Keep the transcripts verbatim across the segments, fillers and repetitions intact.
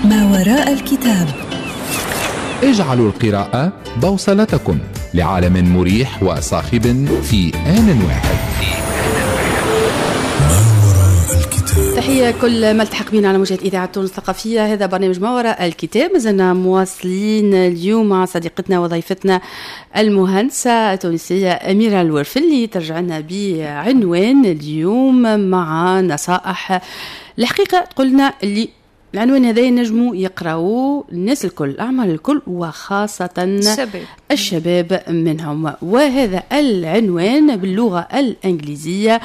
ما وراء الكتاب. اجعلوا القراءة بوصلتكم لعالم مريح وصاخب في آن واحد. تحية كل ما التحق بنا على موجات إذاعة تونس الثقافية. هذا برنامج ما وراء الكتاب، مازلنا مواصلين اليوم مع صديقتنا وضيفتنا المهندسة التونسية أميرة الورفلي، ترجع لنا بعنوان اليوم مع نصائح. الحقيقة قلنا اللي العنوان هذا ينجموا يقرأوه الناس الكل، الأعمار الكل، وخاصة الشباب. الشباب منهم، وهذا العنوان باللغة الإنجليزية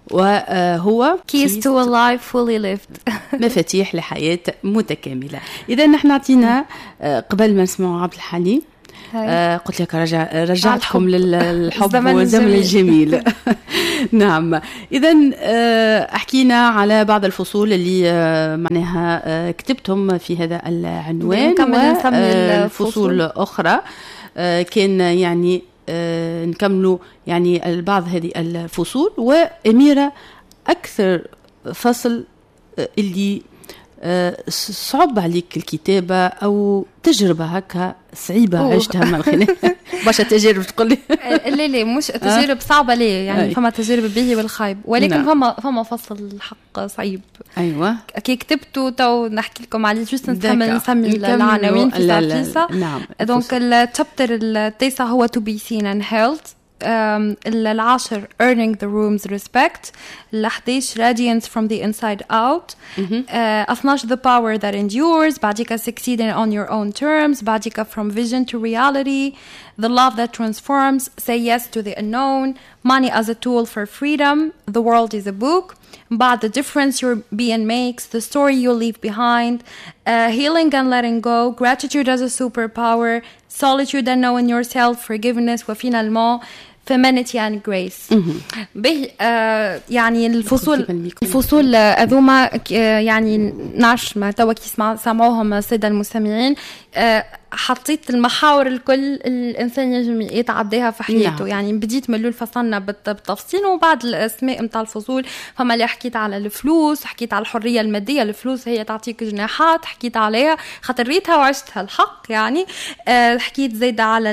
وهو Keys to a Life Fully Lived. مفاتيح لحياة متكاملة. إذا نحن عطينا قبل ما نسمعوا عبد الحليم آه قلت لك رجع رجعتكم للحب والزمن الجميل. نعم. إذا آه أحكينا على بعض الفصول اللي آه معناها آه كتبتم في هذا العنوان، وفصول أخرى آه كان يعني آه نكملوا يعني البعض هذه الفصول. وأميرة أكثر فصل آه اللي آه صعب عليك الكتابة أو تجربة هكا صعيبة أوه. عشتها من خلال باشا تجارب تقول لي لا لا مش تجارب صعبة ليه يعني أي. فما تجارب به والخايب، ولكن نعم. فما فما فصل الحق صعيب. أيوة كي كتبته تو نحكي لكم عليه جوست نسمي نسمي العناوين في التعفيسة. نعم. دونك الشابتر التاسع هو to be seen and held. العاشر earning the room's respect. الأحداش radiance from the inside out. اثناشر the power that endures. بعديك succeeding on your own terms. بعديك from vision to reality. The love that transforms. Say yes to the unknown. Money as a tool for freedom. The world is a book. But the difference your being makes. The story you leave behind. Uh, healing and letting go. Gratitude as a superpower. Solitude and knowing yourself. Forgiveness. وفينالمون femininity and grace. به آه يعني الفصول الفصول أذوما آه يعني نعرف ما توا كي سمعوهم السادة المستمعين. آه حطيت المحاور الكل الإنسان يجب يتعديها في حياته. نعم. يعني بديت من الأول فصلنا بالتفصيل وبعد الأسماء متاع الفصول. فما اللي حكيت على الفلوس، حكيت على الحرية المادية، الفلوس هي تعطيك جناحات، حكيت عليها خاطر ريتها وعشتها الحق يعني. أه حكيت زايدة على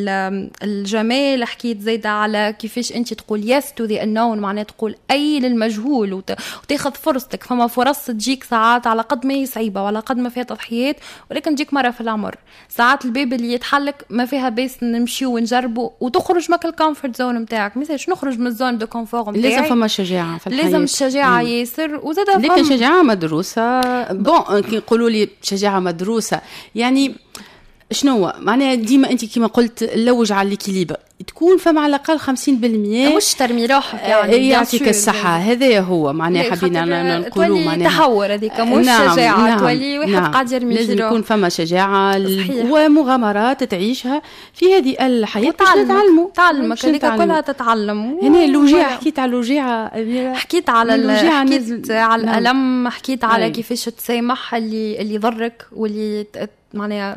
الجمال، حكيت زايدة على كيفاش أنت تقول yes to the unknown، معناه تقول أي للمجهول وت... وتاخذ فرصتك. فما فرص تجيك ساعات على قد ما هي صعيبة وعلى قد ما فيها تضحيات، ولكن تجيك مرة في العمر. ساعات الباب اللي يتحلك ما فيها بس نمشي ونجربه وتخرج ماك الكومفورت زون متاعك. مثلاش نخرج من الزون دو كونفور متاعي. لازم فما شجاعة في الحياة، لازم الشجاعة ياسر. وزادة لكن شجاعة مدروسة. بون كي يقولوا لي شجاعة مدروسة يعني شنو معناها؟ ديما انت كما قلت اللوج على الكليبر تكون فما على الاقل خمسين بالمية مش ترمي روحك يعني يعطيك الصحه. هذا هو معناها حبينا نقولوا معناها تحور هذيك مش نعم شجاعه. نعم تولي واحد نعم قاعد يرمي لازم روحه. يكون فما شجاعه ومغامرات تعيشها في هذه الحياه. تعلموا تعلمك هذيك كلها تتعلم. هنا اللوجيعه حكيت على اللوجيعه، حكيت على اللوجيعه، حكيت على الالم، حكيت على أي. كيفاش تسامح اللي اللي ضرك واللي معناها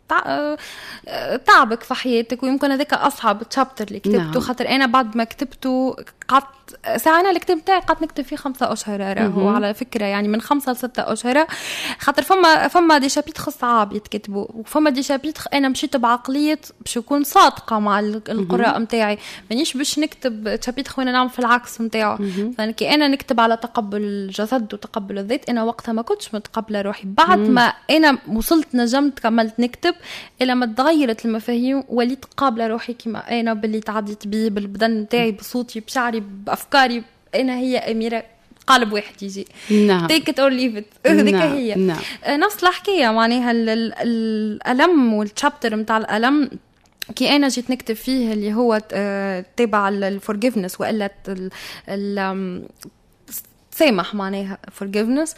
تعبك في حياتك. ويمكن هذاك أصعب تشابتر اللي كتبته. نعم. خاطر أنا بعد ما كتبته قعدت ساعة الكتاب بتاعي قعدت نكتب فيه خمسة أشهر راهو على فكرة يعني من خمسة لستة أشهر. خاطر فما فما دي شابيتر صعب يتكتبوا، وفما دي شابيتر أنا مشيت بعقلية باش يكون صادقة مع القراء متاعي، مانيش باش نكتب شابيتر وانا نعمل في العكس متاعه. فانكي أنا نكتب على تقبل الجسد وتقبل الذات. أنا وقتها ما كنتش متقبلة روحي. بعد ما أنا وصلت نجمت كملت نكتب إلا ما تغيرت المفاهيم وليت قابلة روحي كما أنا باللي تعديت بيه بالبدن متاعي بصوتي بشعري بأفكاري. أنا هي أميرة قالب واحد يجي. نعم. take it or leave it. هذيك نعم. هي نعم. نفس الحكاية معناها الألم والشابتر متاع الألم كي أنا جيت نكتب فيه اللي هو تبع الفورجيفنس وإلا سامح معناها forgiveness.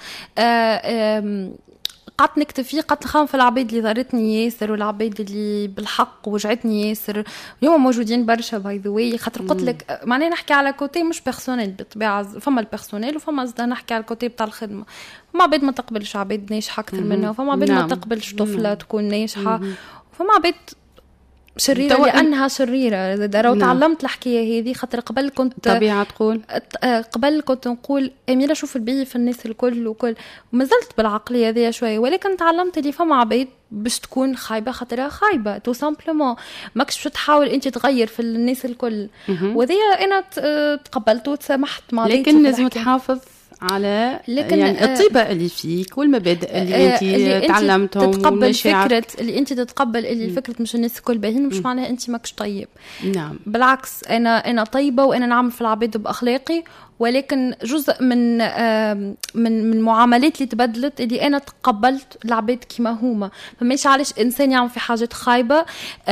قعدت نكتب فيه قعدت نخاف في العبيد اللي ضرتني ياسر والعبيد اللي بالحق وجعتني ياسر. اليوم موجودين برشا باي ذا واي. خاطر قلت لك معناها نحكي على كوتي مش بيرسونيل بالطبيعه. فما البيرسونيل وفما زاد نحكي على الكوتي بتاع الخدمه. فما عبيد ما تقبلش عبيد ناجحه اكثر منها، وفما عبيد ما تقبلش طفله تكون ناجحه، وفما عبيد شريرة لأنها شريرة. لو تعلمت الحكاية هذه خاطر قبل كنت طبيعة تقول قبل كنت نقول أميرة شوف البي في الناس الكل وكل، وما زلت بالعقلية هذه شوية، ولكن تعلمت اللي فما عبيد باش تكون خايبة خاطرها خايبة تو سامبلومون، ماكش تحاول انت تغير في الناس الكل. وذي انا تقبلت وتسامحت مع، لكن لازم تحافظ على يعني الطيبة اللي فيك والمبادئ اللي انت اللي تعلمتهم، تتقبل فكرة اللي انت تتقبل اللي الفكرة مش الناس الكل باهين، مش معناها انت ماكش طيب. نعم بالعكس، انا انا طيبة وانا نعمل في العباد باخلاقي، ولكن جزء من من من المعاملات اللي تبدلت اللي انا تقبلت العباد كما هما. فماش علاش انسان يعمل في حاجات خايبه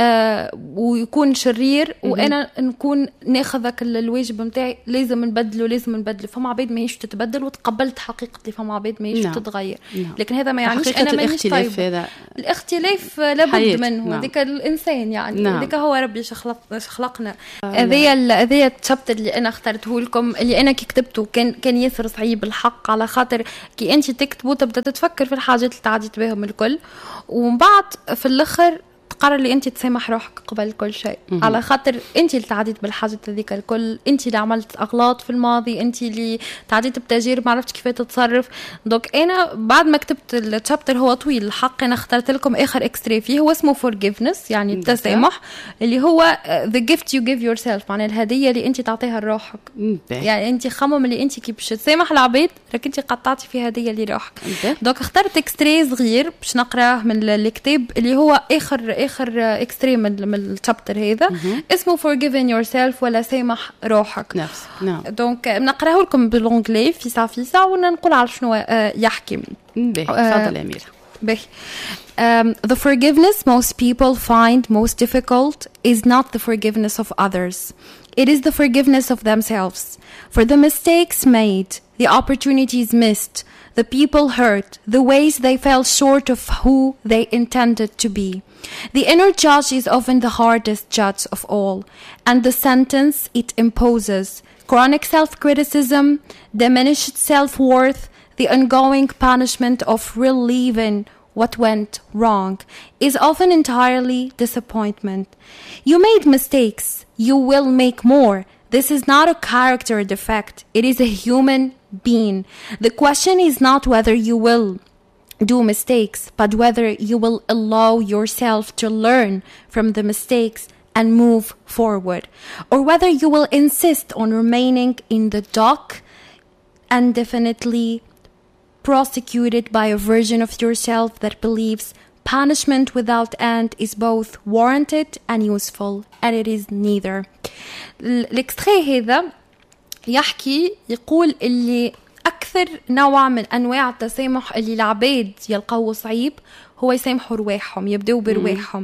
ويكون شرير وانا نكون ناخذك الواجب نتاعي لازم نبدله لازم نبدله. فما عباد ماهيش تتبدل وتقبلت حقيقتي، فما عباد ماهيش نعم. تتغير. نعم. لكن هذا ما يعنيش انا مانيش طيبه. الاختلاف لابد منه، هذيك نعم. الانسان يعني هذيك نعم. هو ربي شخلق شخلقنا. هذيا هذيا الشابتر اللي انا اخترته لكم، اللي انا كي كتبته كان كان ياسر صعيب الحق، على خاطر كي انت تكتبه تبدا تتفكر في الحاجات اللي تعديت بهم الكل، ومن بعد في الاخر تقرر اللي انت تسامح روحك قبل كل شيء، على خاطر انت اللي تعديت بالحاجات هذيك الكل، انت اللي عملت اغلاط في الماضي، انت اللي تعديت بتجارب ما عرفتش كيف تتصرف. دونك انا بعد ما كتبت الشابتر هو طويل الحق، انا اخترت لكم اخر اكسترا فيه، هو اسمه forgiveness يعني التسامح، اللي هو the gift you give yourself، معناها الهديه اللي انت تعطيها لروحك. يعني انت خمم اللي انت كي باش تسامح العباد راك انت قطعتي في هديه لروحك. دونك اخترت اكسترا صغير باش نقراه من الكتاب اللي هو اخر اخر اكستريم من الشابتر هذا، اسمه forgiving yourself ولا سامح روحك. نفس نعم. دونك نقراه لكم بالانجلي فيسا فيسا ونقول على شنو يحكي. باهي تفضل يا أميرة. باهي. Um, the forgiveness most people find most difficult is not the forgiveness of others. It is the forgiveness of themselves. For the mistakes made, the opportunities missed, the people hurt, the ways they fell short of who they intended to be. The inner judge is often the hardest judge of all, and the sentence it imposes, chronic self-criticism, diminished self-worth, the ongoing punishment of relieving what went wrong, is often entirely disappointment. You made mistakes. You will make more. This is not a character defect. It is a human being. The question is not whether you will do mistakes, but whether you will allow yourself to learn from the mistakes and move forward, or whether you will insist on remaining in the dock and definitely prosecuted by a version of yourself that believes punishment without end is both warranted and useful, and it is neither. الاكستري هذا يحكي يقول اللي أكثر نوع من أنواع التسامح اللي العباد يلقوه صعيب هو يسامحوا رواحهم، يبدأوا برواحهم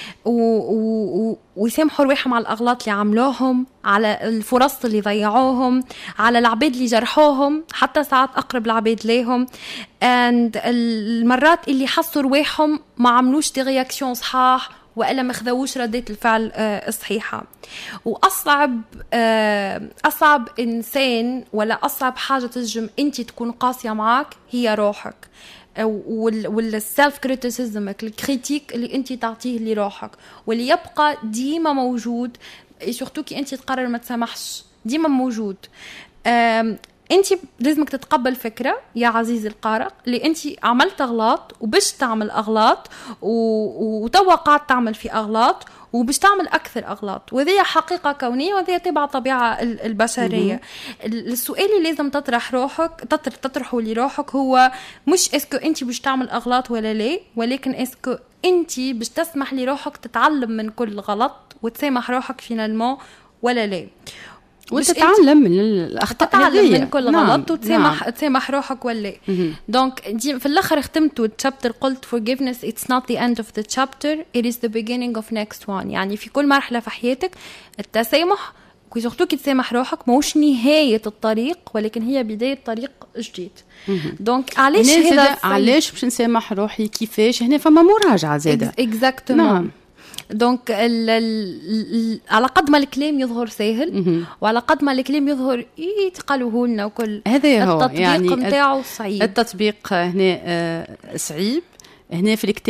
ويسامحوا رواحهم على الأغلاط اللي عملوهم، على الفرص اللي ضيعوهم، على العباد اللي جرحوهم، حتى ساعات أقرب العباد ليهم. and المرات اللي حسوا رواحهم ما عملوش دي رياكسيون صحاح وإلا ما خذوش ردة الفعل الصحيحة. وأصعب أصعب إنسان ولا أصعب حاجة تنجم أنت تكون قاسية معك هي روحك، والسلف كريتيسيزم، الكريتيك اللي أنت تعطيه لروحك واللي يبقى ديما موجود، سورتو كي أنت تقرر ما تسامحش ديما موجود. انت لازمك تتقبل فكره يا عزيزي القارئ اللي انت عملت اغلاط وباش تعمل اغلاط وتوا قاعد تعمل في اغلاط وباش تعمل اكثر اغلاط، وهذه حقيقه كونيه وهذه تبع طبيعه البشريه. السؤال اللي لازم تطرح روحك تطرح تطرحه لروحك هو مش اسكو انت باش تعمل اغلاط ولا لا، ولكن اسكو انت باش تسمح لروحك تتعلم من كل غلط وتسامح روحك فينالمون ولا لا، وتتعلم من الاخطاء، تتعلم من كل نعم. غلط وتسامح نعم. تسامح روحك ولا. دونك في الاخر ختمت الشابتر قلت forgiveness it's not the end of the chapter, it is the beginning of next one. يعني في كل مرحله في حياتك التسامح كي سورتو كي تسامح روحك موش نهايه الطريق ولكن هي بدايه طريق جديد. دونك علاش هذا علاش باش نسامح روحي كيفاش هنا فما مراجعه زاده اكزاكتومون نعم. دونك ال ال على قد ما الكلام يظهر سهل وعلى قد ما الكلام يظهر يتقالوه لنا وكل هذا هو التطبيق يعني نتاعو صعيب. التطبيق هنا صعيب. هنا في الكتاب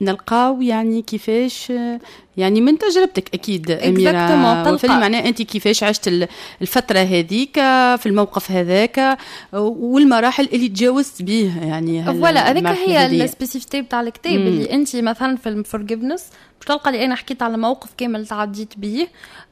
نلقاو يعني كيفاش يعني من تجربتك أكيد أميرة في معناه أنت كيفاش عشت الفترة هذيك في الموقف هذاك والمراحل اللي تجاوزت بيه يعني ولا هذيك هي السبيسيفيتي بتاع الكتاب اللي أنت مثلا في الفورجيفنس بتلقى لي أنا حكيت على موقف كامل تعديت بيه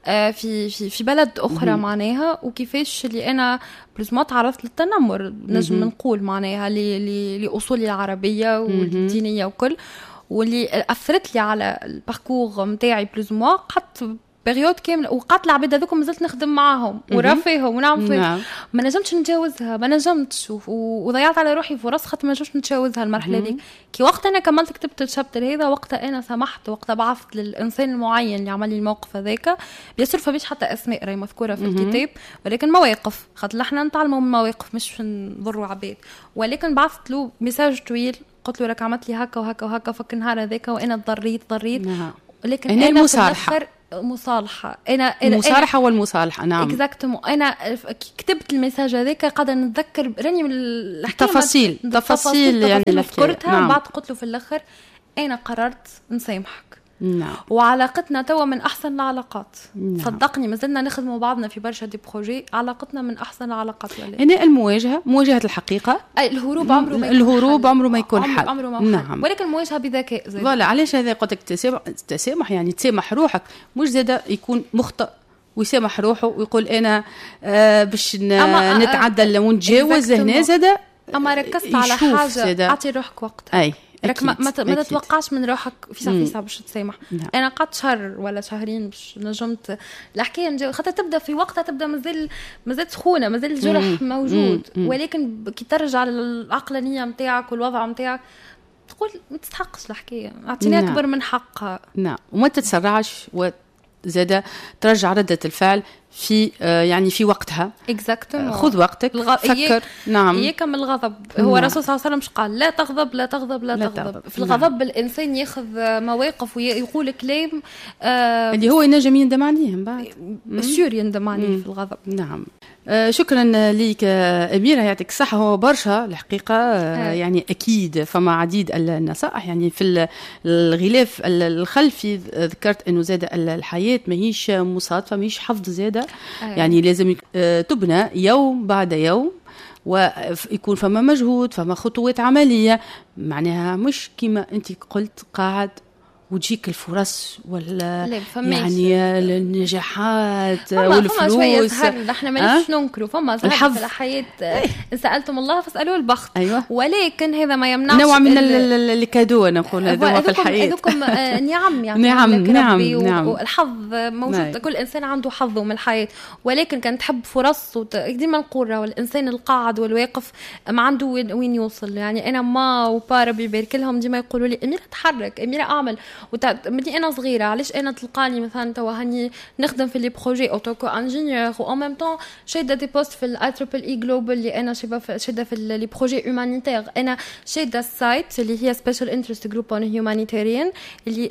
في في في بلد أخرى مم. معناها وكيفاش اللي أنا بلس ما تعرضت للتنمر نجم نقول معناها لأصولي العربية والدينية وكل واللي أثرت لي على الباركور متاعي بلوز موا قعدت بيريود كامله وقعدت العباد هذوك مازلت نخدم معاهم ورافيهم ونعمل فيهم نعم. ما نجمتش نتجاوزها ما نجمتش وضيعت على روحي فرص خاطر ما نجمتش نتجاوزها المرحله هذيك كي وقت انا كملت كتبت الشابتر هذا وقتها انا سمحت وقتها بعثت للانسان المعين اللي عمل لي الموقف هذاك بيصير فماش حتى اسماء راهي مذكوره في الكتاب ولكن مواقف خاطر احنا نتعلموا من مواقف مش نضروا عباد ولكن بعثت له ميساج طويل قلت له راك عملت لي هكا وهكا وهكا فك النهار هذاك وانا ضريت ضريت نعم. لكن انا المصالحه مصالحه انا المصالحه والمصالحه نعم اكزاكتومون انا كتبت الميساج هذاك قاعده نتذكر راني من التفاصيل تفاصيل يعني اللي ذكرتها نعم. بعد قلت له في الاخر انا قررت نسامحك نعم. وعلاقتنا توا من احسن العلاقات نعم. صدقني ما زلنا نخدموا بعضنا في برشا دي بروجي علاقتنا من احسن العلاقات هنا المواجهه مواجهه الحقيقه الهروب عمره ما الهروب عمره ما يكون حل عمره ما نعم. ولكن المواجهه بذكاء زي فوالا علاش هذا قلت لك تسامح تسامح يعني تسامح روحك مش زاده يكون مخطئ ويسامح روحه ويقول انا آه باش نتعدل ونتجاوز هنا زاده اما ركزت على حاجه اعطي روحك وقت اي لك ما ما تتوقعش من روحك في صافي صعب باش تسامح نعم. انا قعدت شهر ولا شهرين باش نجمت الحكايه خاطر تبدا في وقتها تبدا مازال مازال سخونه مازال الجرح مم. موجود مم. ولكن كي ترجع للعقلانيه نتاعك والوضع نتاعك تقول ما تستحقش الحكايه اعطيني نعم. اكبر من حقها نعم وما تتسرعش وزاده ترجع رده الفعل في آه يعني في وقتها exactly. خذ وقتك الغ... فكر إياك... نعم إياك من الغضب هو نعم. الرسول صلى الله عليه وسلم قال لا تغضب لا تغضب لا, لا تغضب. تغضب في الغضب نعم. الإنسان ياخذ مواقف ويقول كلام آه اللي هو ينجم يندم عليهم بعد سيور يندم عليه في الغضب نعم آه شكرا ليك أميرة يعطيك الصحة هو برشا الحقيقة آه يعني أكيد فما عديد النصائح يعني في الغلاف الخلفي ذكرت أنه زاد الحياة ماهيش مصادفة ماهيش حفظ زادة يعني لازم تبنى يوم بعد يوم ويكون فما مجهود فما خطوات عملية معناها مش كما أنت قلت قاعد وتجيك الفرص ولا يعني النجاحات والفلوس فما شوية زهر احنا مانيش ننكروا فما زهر في الحياة إن سألتم الله فاسألوا البخت أيوة. ولكن هذا ما يمنعش نوع من الكادو نقول هذا في الحياة هذوكم نعم يعني نعم نعم, نعم. والحظ موجود نعم. كل إنسان عنده حظه من الحياة ولكن كان تحب فرص ديما نقول والإنسان القاعد والواقف ما عنده وين يوصل يعني أنا ما وباربي بيبارك لهم ديما يقولوا لي أميرة تحرك أميرة أعمل ومدي انا صغيره علاش انا تلقاني مثلا توا هاني نخدم في لي بروجي اوتوكو انجينيور و ان ميم طون شاده دي بوست في الاي تريبل اي جلوبال اللي انا شاده شاده في لي بروجي هيومانيتير انا شاده السايت اللي هي سبيشال انترست جروب اون هيومانيتيريان اللي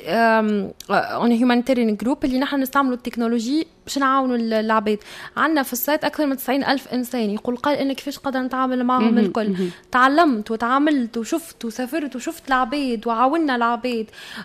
اون هيومانيتيريان جروب اللي نحن نستعملوا التكنولوجي باش نعاونوا العباد عندنا في السايت اكثر من تسعين ألف انسان يقول قال انا كيفاش قادر نتعامل معهم الكل تعلمت وتعاملت وشفت وسافرت وشفت العباد وعاوننا العباد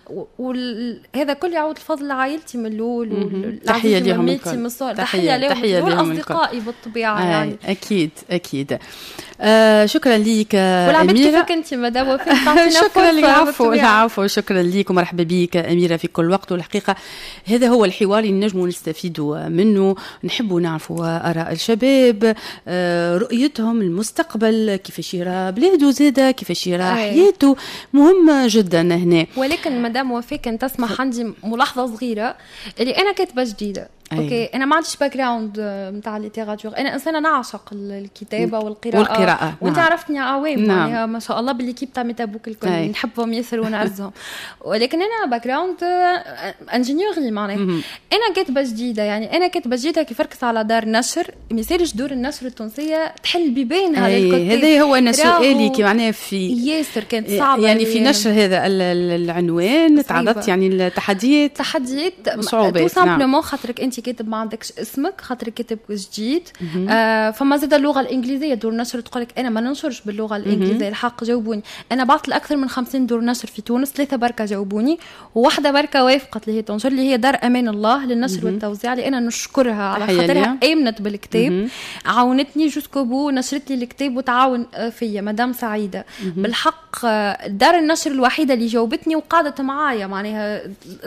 وهذا كل يعود الفضل لعائلتي من الاول تحيه لهم الكل تحيه لهم اصدقائي بالطبيعه آه يعني اكيد اكيد آه شكرا ليك أميرة كيفك انت مدام وفيك تعطينا شكرا لك العفو العفو شكرا ليك ومرحبا بك أميرة في كل وقت والحقيقة هذا هو الحوار اللي نجموا نستفيدوا منه نحبوا نعرفوا آراء الشباب آه رؤيتهم المستقبل كيفاش يرى بلاده زاده كيفاش يرى حياته مهم جدا هنا ولكن مدام وفيك انت تسمح عندي ملاحظة صغيرة اللي أنا كاتبة جديدة أيه. اوكي انا ما عنديش باك جراوند نتاع الليتيراتور انا انسانه نعشق الكتابه والقراءه والقراءه وانت نعم. عرفتني عوام نعم. يعني ما شاء الله بالليكيب تاع ميتابوك الكل أيه. نحبهم ياسر ونعزهم ولكن انا باك جراوند انجينيوري معناها انا كاتبه جديده يعني انا كاتبه جديده كيف ركز على دار نشر ما يصيرش دور النشر التونسيه تحل بيبانها أيه. هذا هو انا سؤالي كي معناها في ياسر كانت صعبه يعني في نشر هذا العنوان تعرضت يعني التحديات تحديات صعوبات تو سامبلومون خاطرك انت انت كاتب ما عندكش اسمك خاطر كاتب جديد. آه فما زاد اللغه الانجليزيه دور نشر تقول لك انا ما ننشرش باللغه الانجليزيه. الحق جاوبوني، انا بعثت لاكثر من خمسين دور نشر في تونس، ثلاثه بركه جاوبوني وواحده بركه وافقت اللي هي تنشر اللي هي دار امان الله للنشر والتوزيع، اللي انا نشكرها على خاطرها امنت بالكتاب، عاونتني جوسكو بو، نشرت لي الكتاب وتعاون فيا مدام سعيده. بالحق دار النشر الوحيده اللي جاوبتني وقعدت معايا، معناها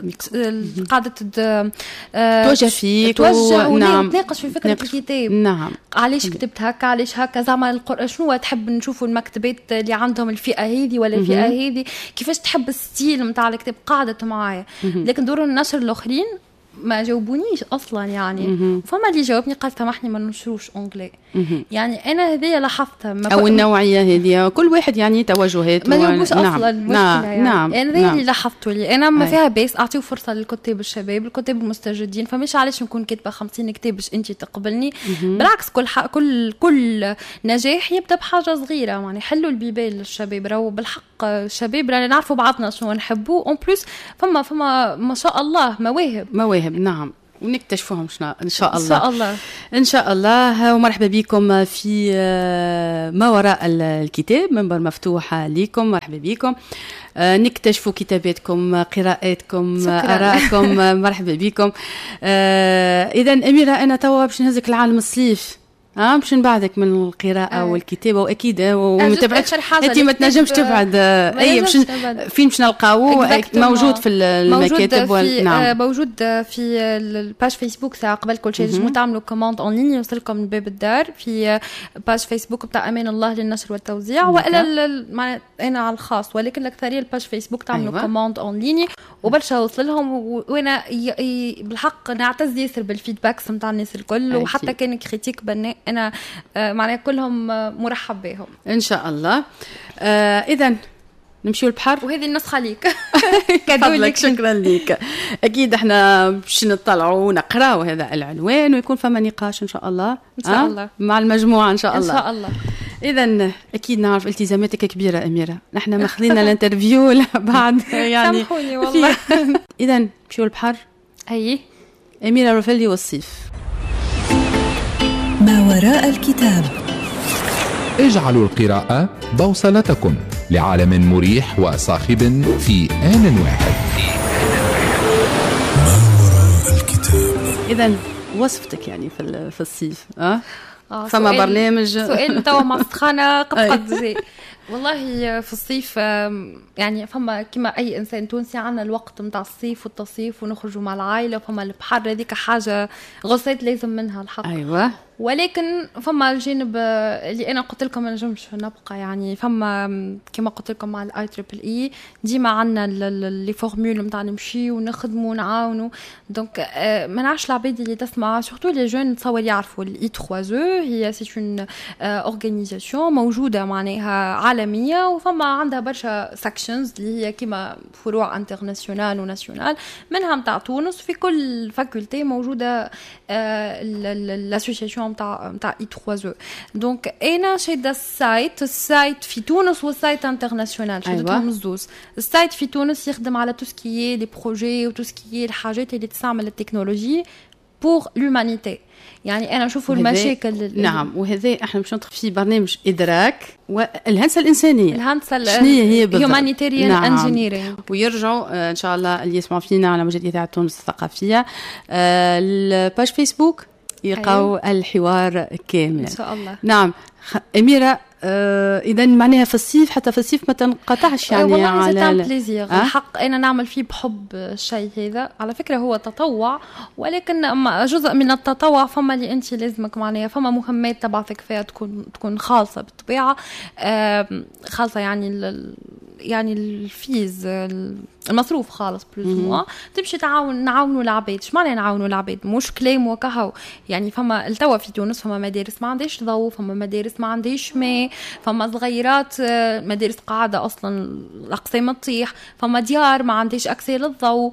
قعدت توجه فيك توجه ونتناقش في فكره الكتاب. نعم. علاش كتبت هكا، علاش هكا، زعما القرآن شنو تحب نشوفوا المكتبات اللي عندهم الفئه هذه ولا الفئه هذه، كيفاش تحب الستيل نتاع الكتاب. قعدت معايا. لكن دور النشر الاخرين ما جاوبونيش اصلا يعني. فما اللي جاوبني قال سامحني ما ننشروش اونجلي. يعني انا هذه لاحظتها او النوعيه هذه كل واحد يعني توجهات ما جاوبوش اصلا. نعم. المشكله نعم. يعني نعم. انا هذه اللي لاحظته لي انا ما فيها بيس اعطيو فرصه للكتاب الشباب الكتاب المستجدين. فمش علاش نكون كاتبه خمسين كتاب باش انت تقبلني. بالعكس كل ح... كل كل نجاح يبدا بحاجه صغيره، يعني حلوا البيبان للشباب. راهو بالحق الشباب رانا نعرفوا بعضنا شنو نحبوا اون بلس فما فما ما شاء الله مواهب مواهب. نعم. ونكتشفوهم شنا ان شاء الله. ان شاء الله ان شاء الله. ومرحبا بكم في ما وراء الكتاب، منبر مفتوح لكم. مرحبا بكم نكتشفوا كتاباتكم، قراءاتكم، ارائكم. مرحبا بكم. اذا اميره انا توا باش نهزك لعالم الصيف. اه باش نبعدك من القراءه آه. والكتابه واكيد وما تبعدش انت ما تنجمش تبعد. اي باش فين باش نلقاوه موجود في المكاتب وال... نعم. موجود في الباج فيسبوك تاع قبل كل شيء تنجموا تعملوا كوموند اون لين يوصلكم من باب الدار في باج فيسبوك تاع امان الله للنشر والتوزيع. والا ال... انا على الخاص، ولكن الاكثريه الباج فيسبوك تعملوا أيوة. كوموند اون لين وبرشا وصل لهم. وانا ي... ي... بالحق نعتز ياسر بالفيدباكس نتاع الناس الكل. وحتى كان كريتيك بناء انا آه معناها كلهم مرحب بهم ان شاء الله. آه اذا نمشيو البحر وهذه النسخه ليك. كادولك. شكرا لك. اكيد احنا باش نطلعوا ونقراو هذا العنوان ويكون فما نقاش ان شاء الله ان شاء الله آه؟ مع المجموعه ان شاء الله ان شاء الله. اذا اكيد نعرف التزاماتك كبيره اميره، نحن ماخذين الانترفيو بعد يعني سامحوني والله. اذا نمشيو البحر. اي اميره رفلي والصيف. ما وراء الكتاب. اجعلوا القراءة بوصلتكم لعالم مريح وصاخب في آن واحد. ما وراء الكتاب. إذن وصفتك يعني في في الصيف اه فما برنامج سؤال توا مع سخانة قد قد زي والله في الصيف يعني فما كما أي إنسان تونسي عنا الوقت متاع الصيف والتصيف ونخرجوا مع العائلة. فما البحر هذيك حاجة غصيت لازم منها الحق. أيوة. ولكن فما الجانب اللي انا قلت لكم ما نجمش نبقى يعني فما كما قلت لكم مع الاي تريبل اي ديما عندنا لي فورمول نتاع نمشي ونخدموا ونعاونوا. دونك ما نعرفش العباد اللي تسمع سورتو لي جون تصور يعرفوا الاي ثلاثة او هي سي اون اورغانيزاسيون موجوده معناها عالميه وفما عندها برشا سكشنز اللي هي كما فروع انترناسيونال وناسيونال منها نتاع تونس. في كل فاكولتي موجوده الاسوسياسيون نتاع نتاع اي ثلاثة او. دونك انا شاده السايت السايت في تونس والسايت انترناسيونال شادتهم الزوز. السايت في تونس يخدم على تو سكي لي بروجي و تو سكي الحاجات اللي تستعمل التكنولوجيا بور لومانيتي. يعني انا نشوفوا المشاكل. نعم وهذا احنا باش ندخل في برنامج ادراك والهندسه الانسانيه. الهندسه شنو هي بالضبط؟ هيومانيتيريان انجينيرينغ. ويرجعوا ان شاء الله اللي يسمعوا فينا على مجال اذاعه تونس الثقافيه الباج فيسبوك يلقاو أيوة. الحوار كامل ان شاء الله. نعم اميره آه اذا معناها في الصيف حتى في الصيف ما تنقطعش يعني والله على على بليزير أه؟ الحق انا نعمل فيه بحب الشيء هذا. على فكره هو تطوع ولكن جزء من التطوع فما اللي انت لازمك معناها فما مهمات تبعثك فيها تكون تكون خاصه بالطبيعه آه خاصه يعني يعني الفيز المصروف خالص بلوز موا تمشي تعاون نعاونوا العباد. اش معنى نعاونوا العباد؟ مش كلام وكهو يعني. فما التوا في تونس فما مدارس ما عندهاش ضوء، فما مدارس ما عندهاش ماء، فما صغيرات مدارس قاعده اصلا الاقسام تطيح، فما ديار ما عندهاش اكسي للضوء،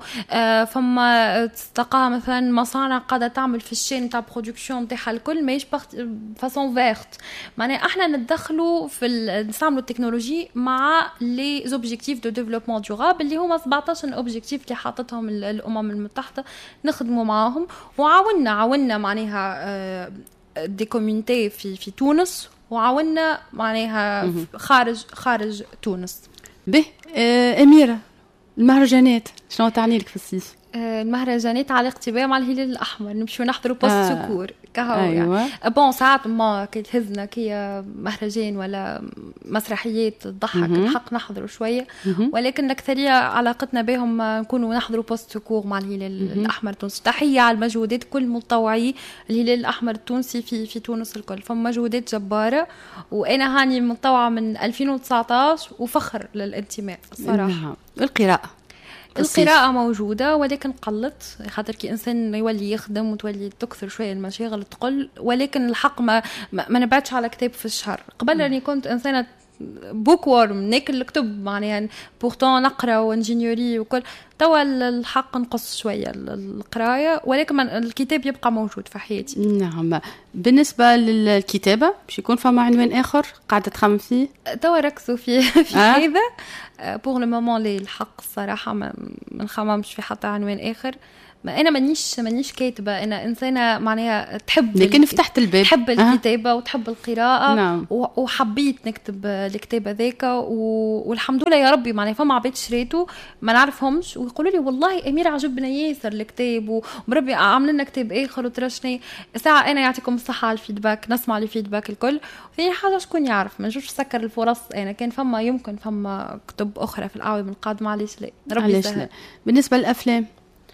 فما تلقاها مثلا مصانع قاعده تعمل في الشين تاع برودكسيون نتاعها الكل ماهيش فاسون فيرت. معناها احنا ندخلوا في نستعملوا التكنولوجي مع لي لي زوبجيكتيف دو ديفلوبمون دورابل اللي هما سبعطاش اوبجيكتيف اللي حاطتهم الامم المتحده نخدموا معاهم. وعاوننا عاوننا معناها دي كوميونيتي في في تونس وعاوننا معناها خارج خارج تونس. به آه اميره المهرجانات شنو تعني لك في الصيف؟ المهرجانات علاقتي بها مع الهلال الأحمر نمشيو نحضروا بوست آه. سكور كهو أيوة. يعني بون ساعات ما كي تهزنا كي مهرجان ولا مسرحيات تضحك الحق نحضروا شوية ولكن الأكثرية علاقتنا بهم نكونوا نحضروا بوست سكور مع الهلال الأحمر التونسي. تحية على المجهودات كل متطوعي الهلال الأحمر التونسي في في تونس الكل فهم مجهودات جبارة وأنا هاني متطوعة من ألفين وتسعطاش وفخر للانتماء الصراحة. نعم. القراءة القراءة موجودة ولكن قلت خاطر كي إنسان يولي يخدم وتولي تكثر شوية المشاغل تقل ولكن الحق ما ما, ما نبعدش على كتاب في الشهر. قبل أني كنت إنسانة بوك وورم ناكل الكتب معناها بورتون نقرأ وانجينيوري وكل توا الحق نقص شوية القراية ولكن الكتاب يبقى موجود في حياتي. نعم. بالنسبة للكتابة باش يكون فما عنوان آخر قاعدة تخمم فيه؟ توا ركزوا في في آه؟ هذا بور لو مومون لي الحق الصراحة ما نخممش في حتى عنوان آخر. ما أنا مانيش مانيش كاتبة أنا إنسانة معناها تحب لكن فتحت الباب تحب الكتابة أه؟ وتحب القراءة نعم. وحبيت نكتب الكتابة ذاك والحمد لله يا ربي معناها فما عبيد شريته ما نعرفهمش ويقولوا لي والله أميرة عجبنا ياسر الكتاب ومربي عامل لنا كتاب آخر وترشني ساعة. أنا يعطيكم الصحة على الفيدباك نسمع لي فيدباك الكل وثاني حاجة شكون يعرف ما نجوش سكر الفرص. أنا كان فما يمكن فما كتب أخرى في الأعوام القادمة علاش لا ربي يسهل. بالنسبة للأفلام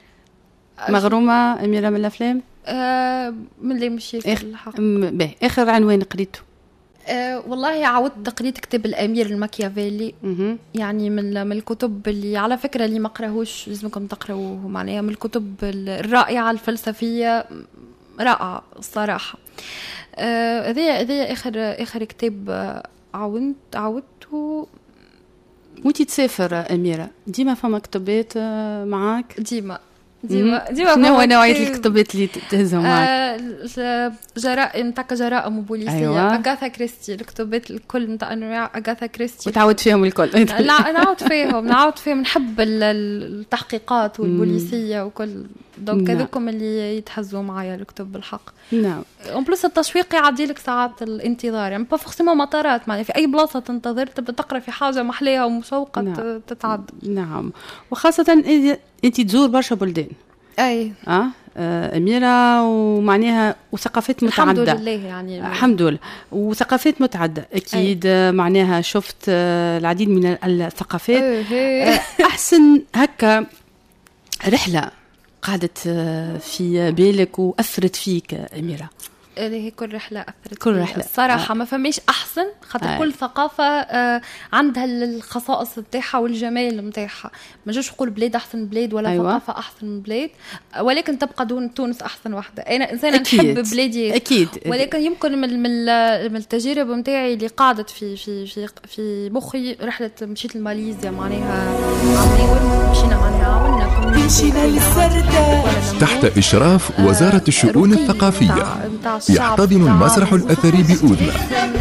مغرومة أميرة من الأفلام؟ آه من اللي مش ياسر الحق. باهي آخر عنوان قريته؟ آه والله عودت قريت كتاب الأمير الماكيافيلي يعني من من الكتب اللي على فكرة اللي ما قراهوش لازمكم تقرأوه معناها من الكتب الرائعة الفلسفية رائعة الصراحة. هذا آه هذا آخر آخر كتاب عودت عودته. وانتي تسافر أميرة ديما فما كتبات معاك؟ ديما ديما ديما شنو هو نوعية الكتبات اللي تهزهم معك؟ آه جرائم نتاع جرائم بوليسية. أيوة. أغاثا كريستي الكتبات الكل نتاع أنواع أغاثا كريستي وتعود فيهم الكل. لا نعود فيهم نعود فيهم نحب التحقيقات والبوليسية وكل دونك هذوكم اللي يتهزوا معايا الكتب بالحق. نعم. اون بلس التشويق يعدي لك ساعات الانتظار يعني با فورسيمون مطارات معناها في اي بلاصه تنتظر تبدا تقرا في حاجه محليها ومشوقه. نعم. تتعد. نعم. وخاصه انت تزور برشا بلدان. اي اه أميرة ومعناها وثقافات متعددة الحمد لله يعني الحمد لله وثقافات متعددة أكيد. أي. معناها شفت العديد من الثقافات. أي. أحسن هكا رحلة قعدت في بالك وأثرت فيك أميرة؟ اللي هي كل رحلة أثرت كل رحلة الصراحة. آه. ما فماش أحسن خاطر آه. كل ثقافة آه عندها الخصائص متاعها والجمال متاعها. ما جوش نقول بلاد أحسن بلاد ولا أيوة. ثقافة أحسن من بلاد ولكن تبقى دون تونس أحسن واحدة. أنا إنسانة نحب بلادي أكيد ولكن يمكن من من من التجارب متاعي اللي قاعدت في في في في مخي رحلة مشيت لماليزيا معناها عملي مشينا معناها عملنا مشينا للسردة تحت إشراف وزارة الشؤون الثقافية. يحتضن المسرح الأثري بأودنا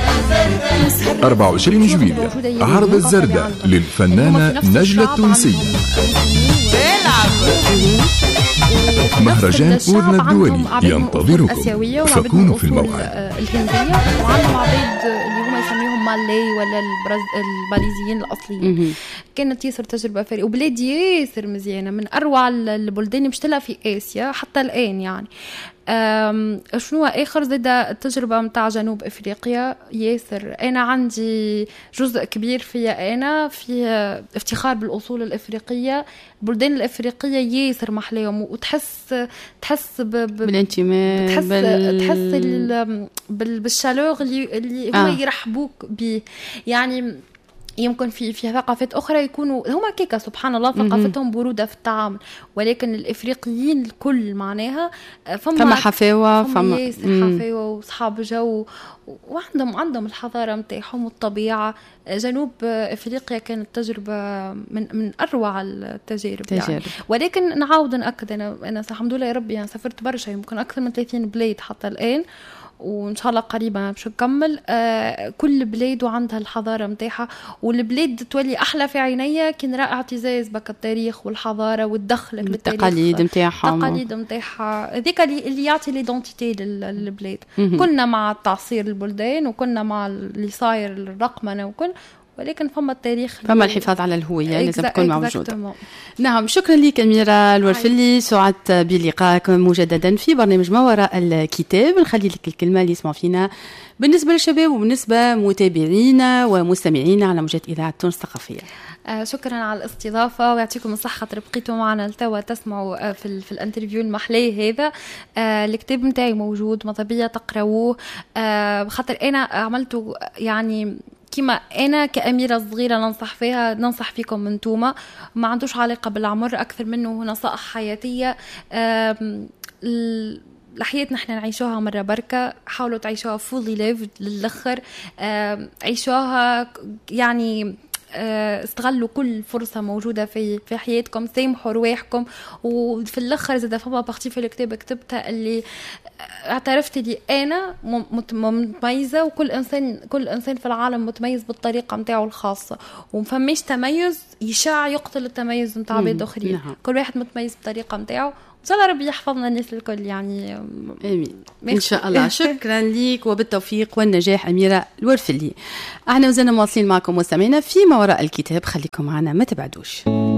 أربعة وعشرين جويلية عرض الزردة للفنانة نجلة التونسية. مهرجان أودنا الدولي ينتظركم فكونوا في الموعد. الهندية وعندهم عبيد اللي هم يسميهم مالي ولا الباليزيين الأصليين. كانت ياسر تجربة فريدة وبلاد ياسر مزيانة من أروع البلدان مشتلها في آسيا حتى الآن يعني. شنو آخر زاد التجربة متاع جنوب إفريقيا ياسر. أنا عندي جزء كبير فيها أنا في افتخار بالأصول الإفريقية. البلدان الإفريقية ياسر محليهم وتحس تحس بالانتماء تحس بال... تحس بال... بالشالوغ اللي, اللي هو آه. يرحبوك به يعني. يمكن في في ثقافات أخرى يكونوا هما كيكا سبحان الله ثقافتهم برودة في التعامل ولكن الإفريقيين الكل معناها فما فما حفاوة فما ياسر حفاوة وصحاب جو وعندهم عندهم الحضارة متاعهم والطبيعة. جنوب إفريقيا كانت تجربة من من أروع التجارب يعني. ولكن نعاود نأكد أنا أنا الحمد لله يا ربي يعني سافرت برشا يمكن أكثر من ثلاثين بلاد حتى الآن وإن شاء الله قريبا باش نكمل. آه كل بلاد وعندها الحضارة متاعها، والبلاد تولي أحلى في عينيا كي نرى اعتزاز بك التاريخ والحضارة وتدخلك بالتاريخ، التقاليد متاعها التقاليد متاعها هذيك اللي يعطي ليدونتيتي للبلاد. كنا مع تعصير البلدان وكنا مع اللي صاير الرقمنة وكل، ولكن فما التاريخ، فما الحفاظ على الهوية لازم تكون موجودة. نعم، شكرا لك أميرة الورفلي، سعدت بلقائك مجددا في برنامج ما وراء الكتاب. نخلي لك الكلمة اللي يسمعوا فينا بالنسبة للشباب وبالنسبة متابعينا ومستمعينا على موجات إذاعة تونس الثقافية. آه شكرا على الاستضافة ويعطيكم الصحة بقيتوا معنا لتوا تسمعوا آه في, في الانترفيو المحلي هذا. آه الكتاب متاعي موجود، مطبية تقرأوه. آه بخاطر أنا عملته يعني كما أنا كأميرة صغيرة ننصح فيها، ننصح فيكم من توما، ما عندوش علاقة بالعمر أكثر منه نصائح حياتية. الحياة نحن نعيشوها مرة بركة، حاولوا تعيشوها fully lived للآخر. عيشوها يعني استغلوا كل فرصة موجودة في في حياتكم، سامحوا رواحكم. وفي الآخر إذا فما بختي في الكتاب كتبتها اللي اعترفت لي أنا متميزة، وكل إنسان كل إنسان في العالم متميز بالطريقة متاعه الخاصة، ومفميش تميز يشاع يقتل التميز متاع عباد آخرين. نعم. كل واحد متميز بالطريقة متاعه. إن شاء الله ربي يحفظنا الناس الكل يعني. آمين إن شاء الله. شكرا ليك وبالتوفيق والنجاح أميرة الورفلي. احنا وزلنا مواصلين معكم مستمعينا في ما وراء الكتاب، خليكم معنا ما تبعدوش.